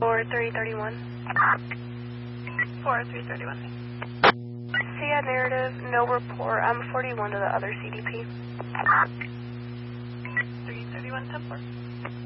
4331. 4331. SEAD narrative, no report. I'm 41 to the other CDP. 331, 10-4.